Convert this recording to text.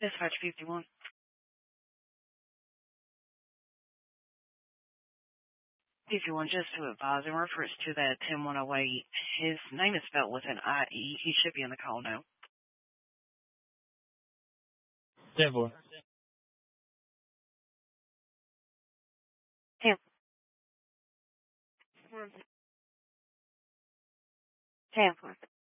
Dispatch 51. One, just to advise in reference to that 10108, his name is spelled with an IE. He should be in the call now. 10-4. 10. 10.